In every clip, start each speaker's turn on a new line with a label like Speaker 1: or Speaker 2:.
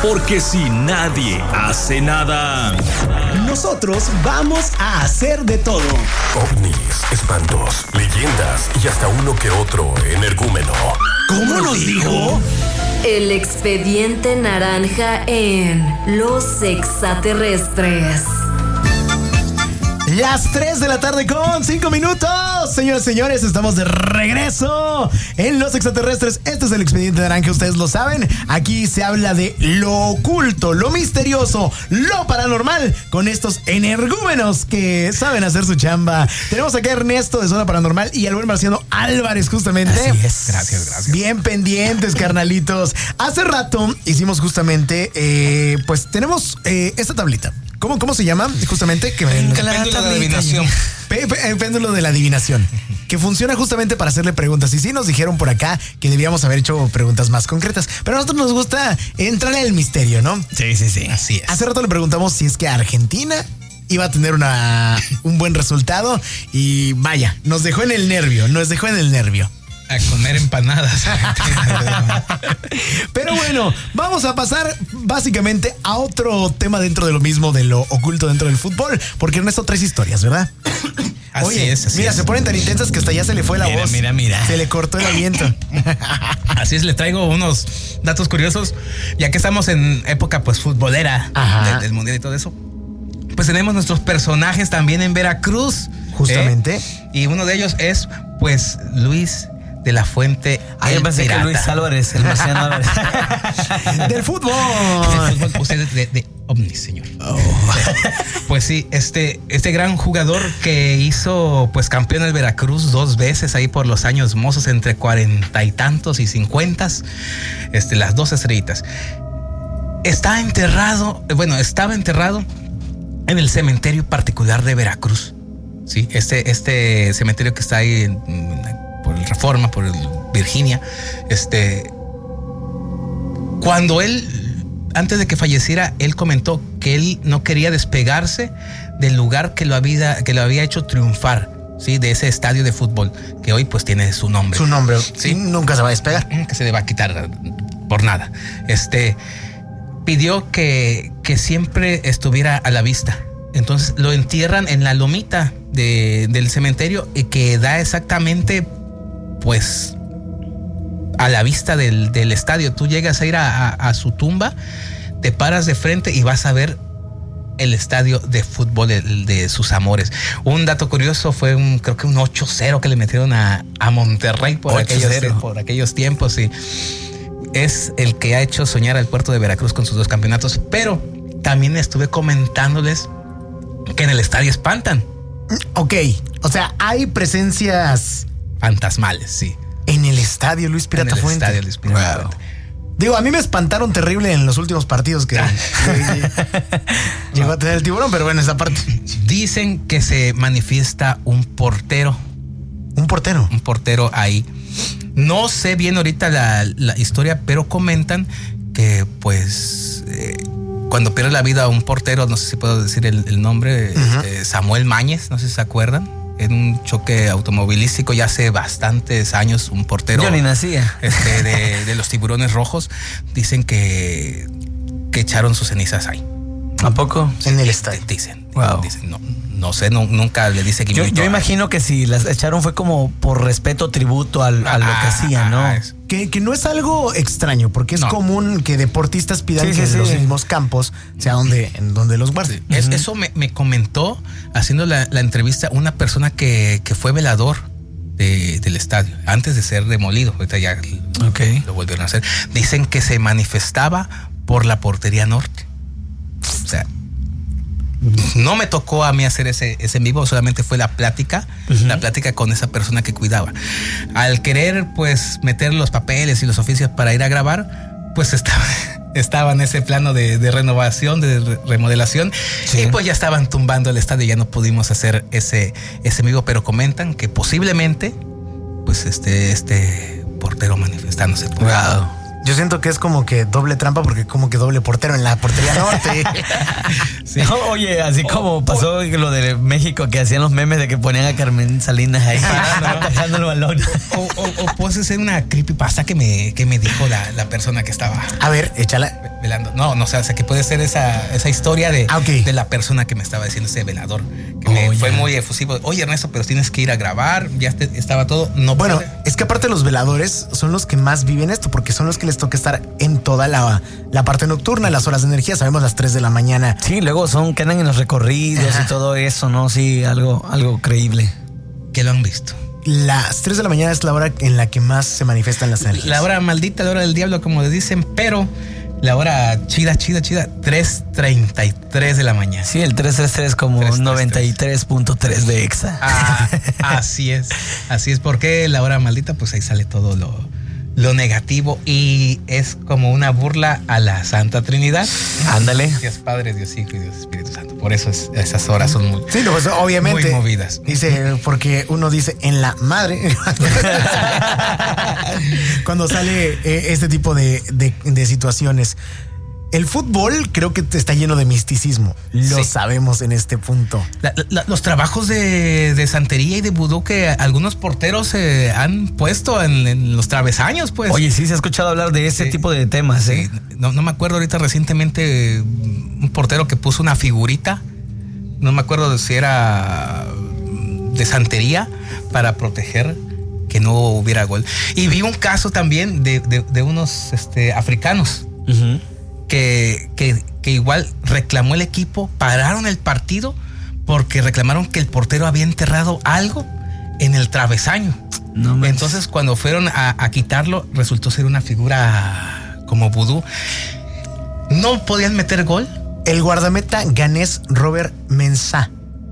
Speaker 1: Porque si nadie hace nada,
Speaker 2: nosotros vamos a hacer de todo.
Speaker 3: Ovnis, espantos, leyendas y hasta uno que otro energúmeno.
Speaker 2: ¿Cómo nos dijo?
Speaker 4: El expediente naranja en Los Extraterrestres.
Speaker 2: Las 3 de la tarde con 5 minutos. Señoras y señores, estamos de regreso en Los Extraterrestres. Este es el expediente naranja, ustedes lo saben. Aquí se habla de lo oculto, lo misterioso, lo paranormal con estos energúmenos que saben hacer su chamba. Tenemos aquí a Ernesto de Zona Paranormal y al buen Marciano Álvarez, justamente.
Speaker 5: Así es. Gracias.
Speaker 2: Bien pendientes, carnalitos. Hace rato hicimos justamente, pues tenemos esta tablita. ¿Cómo se llama? Justamente que
Speaker 5: el péndulo de la adivinación.
Speaker 2: El péndulo de la adivinación, que funciona justamente para hacerle preguntas. Y sí nos dijeron por acá que debíamos haber hecho preguntas más concretas, pero a nosotros nos gusta entrar en el misterio, ¿no?
Speaker 5: Sí. Así es.
Speaker 2: Hace rato le preguntamos si es que Argentina iba a tener un buen resultado y vaya, nos dejó en el nervio.
Speaker 5: A comer empanadas.
Speaker 2: Pero bueno, vamos a pasar básicamente a otro tema dentro de lo mismo, de lo oculto dentro del fútbol, porque Ernesto traes historias, ¿verdad?
Speaker 5: Así es.
Speaker 2: Mira, se ponen tan intensas que hasta ya se le fue la voz.
Speaker 5: Mira.
Speaker 2: Se le cortó el aliento.
Speaker 5: Así es, le traigo unos datos curiosos, ya que estamos en época pues futbolera del mundial y todo eso. Pues tenemos nuestros personajes también en Veracruz.
Speaker 2: Justamente.
Speaker 5: Y uno de ellos es pues Luis de la Fuente.
Speaker 6: Yo pensé que Luis Álvarez, el Marciano Álvarez.
Speaker 2: Del fútbol.
Speaker 5: Usted es de ovnis, señor. Pues sí, este gran jugador que hizo pues campeón del Veracruz 2 veces ahí por los años mozos, entre 40 y tantos y 50, las 2 estrellitas. Estaba enterrado en el cementerio particular de Veracruz. Sí, este cementerio que está ahí por el Reforma, por el Virginia. Cuando él, antes de que falleciera, él comentó que él no quería despegarse del lugar que lo había hecho triunfar, ¿sí? De ese estadio de fútbol que hoy pues tiene su nombre.
Speaker 2: Su nombre,
Speaker 5: ¿sí?
Speaker 2: Nunca se va a despegar.
Speaker 5: Que se le va a quitar por nada. Pidió que siempre estuviera a la vista. Entonces lo entierran en la lomita del cementerio y que da exactamente pues a la vista del estadio. Tú llegas a ir a su tumba, te paras de frente y vas a ver el estadio de fútbol de sus amores. Un dato curioso fue creo que un 8-0 que le metieron a Monterrey por aquellos tiempos, y es el que ha hecho soñar al puerto de Veracruz con sus 2 campeonatos. Pero también estuve comentándoles que en el estadio espantan.
Speaker 2: Ok, o sea, hay presencias
Speaker 5: fantasmales, sí.
Speaker 2: En el estadio Luis Pirata Fuente.
Speaker 5: Wow.
Speaker 2: Digo, a mí me espantaron terrible en los últimos partidos que llegó a tener el Tiburón, pero bueno, esa parte.
Speaker 5: Dicen que se manifiesta un portero.
Speaker 2: ¿Un portero?
Speaker 5: Un portero ahí. No sé bien ahorita la historia, pero comentan que pues cuando pierde la vida un portero, no sé si puedo decir el nombre, Samuel Mañez, no sé si se acuerdan, en un choque automovilístico ya hace bastantes años, un portero.
Speaker 6: Yo ni nacía.
Speaker 5: De los Tiburones Rojos, dicen que echaron sus cenizas ahí.
Speaker 6: ¿A poco?
Speaker 2: En el estadio.
Speaker 5: Dicen.
Speaker 6: Wow.
Speaker 5: Dicen, no sé, nunca le dice que
Speaker 6: yo imagino que si las echaron fue como por respeto, tributo a lo que hacían, ¿no?
Speaker 2: Que no es algo extraño, porque es común que deportistas pidan que en los mismos campos sea donde los guarden.
Speaker 5: Eso me comentó haciendo la entrevista una persona que fue velador del estadio antes de ser demolido. Ahorita ya lo volvieron a hacer. Dicen que se manifestaba por la portería norte. O sea, no me tocó a mí hacer ese en vivo, solamente fue la plática con esa persona que cuidaba. Al querer pues meter los papeles y los oficios para ir a grabar, pues estaba en ese plano de renovación, de remodelación, y pues ya estaban tumbando el estadio y ya no pudimos hacer ese en vivo, pero comentan que posiblemente pues este portero manifestándose.
Speaker 2: Wow. Yo siento que es como que doble trampa, porque como que doble portero en la portería norte.
Speaker 6: Sí. Oye, así como pasó lo de México, que hacían los memes de que ponían a Carmen Salinas ahí atajando el balón.
Speaker 5: O puede ser una creepypasta que me dijo la persona que estaba.
Speaker 2: A ver, échala.
Speaker 5: velando. No, o sea, que puede ser esa historia de la persona que me estaba diciendo, ese velador. Que fue muy efusivo. Oye, Ernesto, pero tienes que ir a grabar. Ya estaba todo. No
Speaker 2: bueno,
Speaker 5: puede.
Speaker 2: Es que aparte los veladores son los que más viven esto, porque son los que les toca estar en toda la parte nocturna, las horas de energía. Sabemos las 3 de la mañana.
Speaker 6: Sí, luego que andan en los recorridos y todo eso, ¿no? Sí, algo creíble.
Speaker 5: Que lo han visto.
Speaker 2: Las 3 de la mañana es la hora en la que más se manifiestan las energías.
Speaker 5: La hora maldita, la hora del diablo, como les dicen, pero la hora chida, 3:33 de la mañana.
Speaker 6: Sí, el 333 como 93.3 de Exa.
Speaker 5: Así es, porque la hora maldita, pues ahí sale todo lo negativo y es como una burla a la Santa Trinidad.
Speaker 6: Ándale.
Speaker 5: Dios Padre, Dios Hijo y Dios Espíritu Santo. Por eso esas horas son muy,
Speaker 2: sí, pues obviamente,
Speaker 5: muy movidas.
Speaker 2: Dice, porque uno dice en la madre cuando sale este tipo de situaciones. El fútbol creo que está lleno de misticismo. Lo sabemos en este punto.
Speaker 5: Los trabajos de santería y de vudú que algunos porteros han puesto en los travesaños, pues.
Speaker 6: Oye, sí, se ha escuchado hablar de ese tipo de temas, ¿eh?
Speaker 5: No me acuerdo ahorita recientemente un portero que puso una figurita. No me acuerdo si era de santería para proteger que no hubiera gol. Y vi un caso también de unos africanos. Uh-huh. Que igual reclamó el equipo, pararon el partido porque reclamaron que el portero había enterrado algo en el travesaño. No, entonces cuando fueron a quitarlo, resultó ser una figura como vudú. No podían meter gol.
Speaker 2: El guardameta ganés Robert Mensah,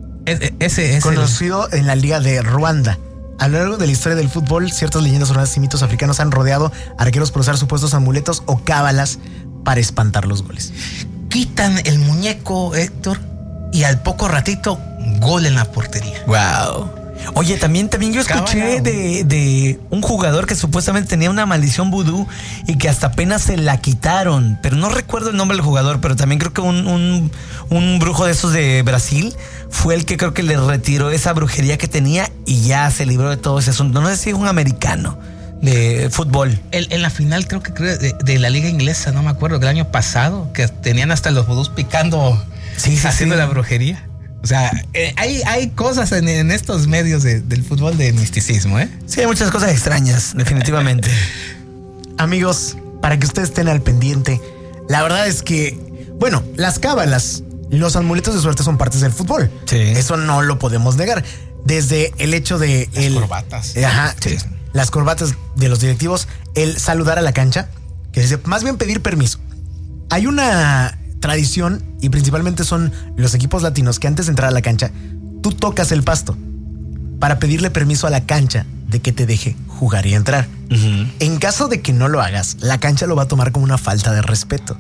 Speaker 5: ese
Speaker 2: conocido en la Liga de Ruanda. A lo largo de la historia del fútbol, ciertas leyendas urbanas y mitos africanos han rodeado a arqueros por usar supuestos amuletos o cábalas para espantar los goles.
Speaker 5: Quitan el muñeco, Héctor, y al poco ratito, gol en la portería.
Speaker 6: Wow. Oye, también yo escuché de un jugador que supuestamente tenía una maldición vudú y que hasta apenas se la quitaron, pero no recuerdo el nombre del jugador, pero también creo que un brujo de esos de Brasil fue el que creo que le retiró esa brujería que tenía y ya se libró de todo ese asunto. No sé si es un americano de fútbol.
Speaker 5: En la final creo de la liga inglesa, no me acuerdo, del año pasado, que tenían hasta los vudús picando, haciendo la brujería. O sea, hay cosas en estos medios del fútbol de misticismo, ¿eh?
Speaker 6: Sí, hay muchas cosas extrañas, definitivamente.
Speaker 2: Amigos, para que ustedes estén al pendiente, la verdad es que, bueno, las cábalas, los amuletos de suerte son partes del fútbol. Sí. Eso no lo podemos negar. Desde el hecho de
Speaker 5: las corbatas.
Speaker 2: Ajá, sí. Las corbatas de los directivos, el saludar a la cancha, que dice, más bien pedir permiso. Hay una tradición, y principalmente son los equipos latinos, que antes de entrar a la cancha, tú tocas el pasto para pedirle permiso a la cancha de que te deje jugar y entrar. Uh-huh. En caso de que no lo hagas, la cancha lo va a tomar como una falta de respeto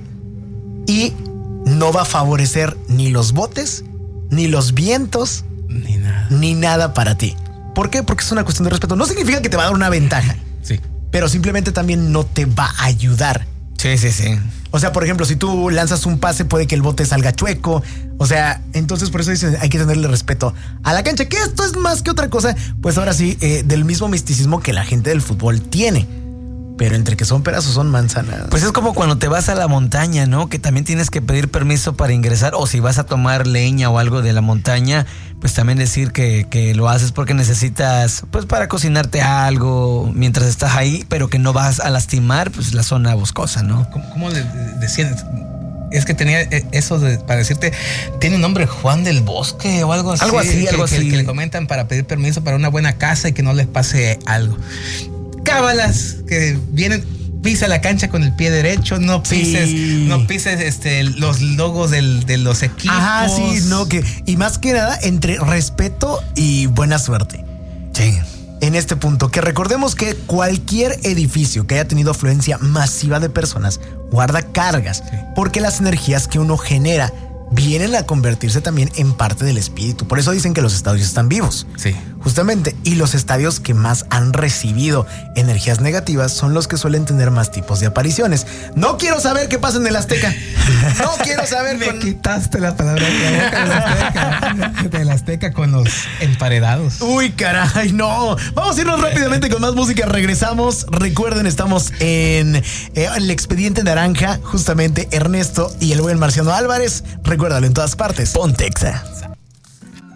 Speaker 2: y no va a favorecer ni los botes, ni los vientos, ni nada para ti. ¿Por qué? Porque es una cuestión de respeto. No significa que te va a dar una ventaja,
Speaker 5: sí, pero
Speaker 2: simplemente también no te va a ayudar.
Speaker 6: Sí.
Speaker 2: O sea, por ejemplo, si tú lanzas un pase, puede que el bote salga chueco. O sea, entonces por eso dicen, hay que tenerle respeto a la cancha, que esto es más que otra cosa, pues ahora sí, del mismo misticismo que la gente del fútbol tiene. Pero entre que son peras o son manzanas.
Speaker 6: Pues es como cuando te vas a la montaña, ¿no? Que también tienes que pedir permiso para ingresar. O si vas a tomar leña o algo de la montaña, pues también decir que lo haces porque necesitas, pues para cocinarte algo mientras estás ahí, pero que no vas a lastimar, pues la zona boscosa, ¿no?
Speaker 5: ¿Cómo le decían? Es que tenía eso para decirte, tiene un nombre, Juan del Bosque o algo así.
Speaker 6: Algo así.
Speaker 5: Que le comentan para pedir permiso para una buena casa y que no les pase algo. Cábalas que vienen, pisa la cancha con el pie derecho, no pises los logos de los equipos.
Speaker 2: Ajá, sí, no, y más que nada entre respeto y buena suerte.
Speaker 6: Sí.
Speaker 2: En este punto, que recordemos que cualquier edificio que haya tenido afluencia masiva de personas guarda cargas, sí, porque las energías que uno genera vienen a convertirse también en parte del espíritu. Por eso dicen que los estadios están vivos.
Speaker 5: Sí.
Speaker 2: justamente. Y los estadios que más han recibido energías negativas son los que suelen tener más tipos de apariciones. No quiero saber qué pasa en el Azteca. No quiero saber.
Speaker 5: Me quitaste la palabra del Azteca con los emparedados.
Speaker 2: Uy, caray, no. Vamos a irnos rápidamente con más música. Regresamos. Recuerden, estamos en el Expediente Naranja. Justamente Ernesto y el buen Marciano Álvarez. Recuérdalo en todas partes.
Speaker 6: Ponte Exa.